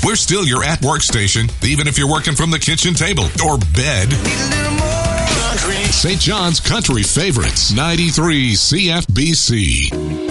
We're still your at-work station, even if you're working from the kitchen table or bed. St. John's Country Favorites, 93 CFBC.